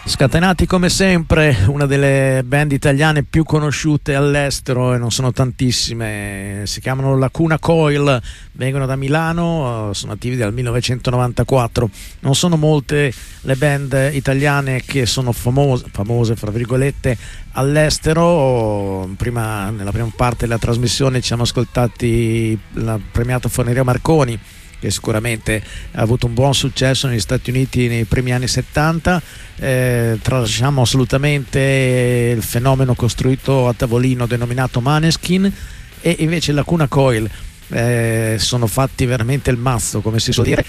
Scatenati come sempre, una delle band italiane più conosciute all'estero, e non sono tantissime, si chiamano Lacuna Coil, vengono da Milano, sono attivi dal 1994. Non sono molte le band italiane che sono famose fra virgolette all'estero. Nella prima parte della trasmissione ci siamo ascoltati il premiato Forneria Marconi, che sicuramente ha avuto un buon successo negli Stati Uniti nei primi anni 70. Tralasciamo assolutamente il fenomeno costruito a tavolino denominato Maneskin, e invece Lacuna Coil sono fatti veramente il mazzo, come si suol dire,